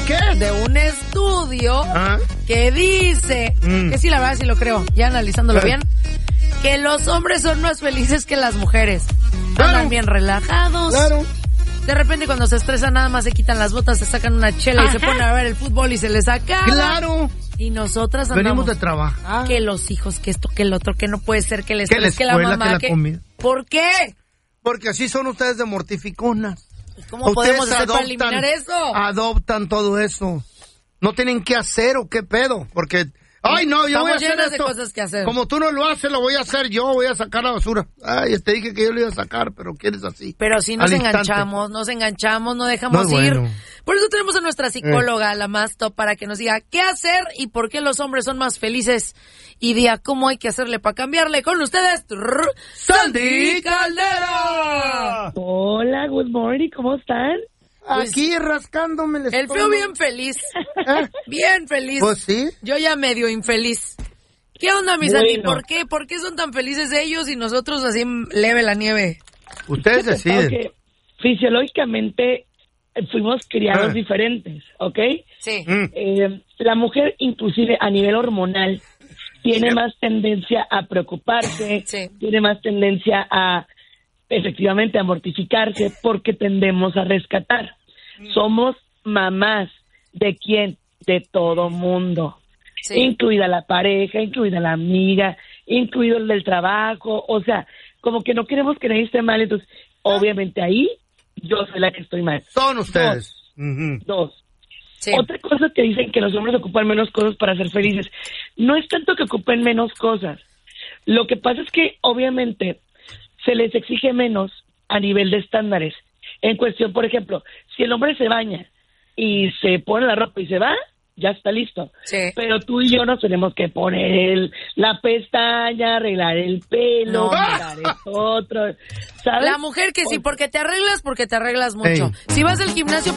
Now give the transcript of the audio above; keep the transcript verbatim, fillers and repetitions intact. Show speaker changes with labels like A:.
A: qué?
B: De un estudio
A: ¿Ah?
B: que dice, mm. que sí, la verdad sí lo creo, ya analizándolo ¿Eh? bien, que los hombres son más felices que las mujeres. Claro. Andan bien relajados.
A: Claro.
B: De repente cuando se estresan nada más se quitan las botas, se sacan una chela Ajá. y se ponen a ver el fútbol y se les acaba.
A: Claro.
B: Y nosotras andamos.
A: Venimos de trabajar.
B: Que los hijos, que esto, que el otro, que no puede ser, que les
A: que la escuela, que la mamá, que la comida.
B: ¿Por qué?
A: Porque así son ustedes de mortificonas.
B: ¿Cómo ustedes podemos hacer adoptan, para eliminar eso?
A: Adoptan todo eso. No tienen qué hacer o qué pedo, porque ay, no, yo
B: Estamos
A: voy a hacer esto.
B: De cosas que hacer.
A: Como tú no lo haces, lo voy a hacer yo, voy a sacar la basura. Ay, te dije que yo lo iba a sacar, pero quieres así.
B: Pero si nos enganchamos, nos enganchamos, no dejamos no ir. Bueno. Por eso tenemos a nuestra psicóloga, eh. la más top, para que nos diga qué hacer y por qué los hombres son más felices. Y diga cómo hay que hacerle para cambiarle. Con ustedes, Sandy Caldera.
C: Hola, good morning, ¿cómo están?
A: Aquí pues, rascándome el
B: estómago. El feo bien feliz. ¿Eh? Bien feliz.
A: Pues sí.
B: Yo ya medio infeliz. ¿Qué onda, mis bueno. Sandy? ¿Por qué? ¿Por qué son tan felices ellos y nosotros así leve la nieve?
A: Ustedes deciden.
C: Okay. Fisiológicamente fuimos criados ah. diferentes, ¿ok?
B: Sí.
C: Mm. Eh, la mujer, inclusive a nivel hormonal, tiene sí. más tendencia a preocuparse, sí. tiene más tendencia a, efectivamente, a mortificarse, porque tendemos a rescatar. Mm. Somos mamás. ¿De quién? De todo mundo. Sí. Incluida la pareja, incluida la amiga, incluido el del trabajo. O sea, como que no queremos que nadie esté mal. Entonces, obviamente ahí yo soy la que estoy mal.
A: Son ustedes.
C: Dos. Uh-huh. Dos.
B: Sí.
C: Otra cosa que dicen que los hombres ocupan menos cosas para ser felices. No es tanto que ocupen menos cosas. Lo que pasa es que, obviamente, se les exige menos a nivel de estándares. En cuestión, por ejemplo, si el hombre se baña y se pone la ropa y se va, ya está listo.
B: Sí.
C: Pero tú y yo nos tenemos que poner el, la pestaña, arreglar el pelo, arreglar el otro, ¿sabes?
B: La mujer que sí, porque te arreglas, porque te arreglas mucho. Hey. Si vas al gimnasio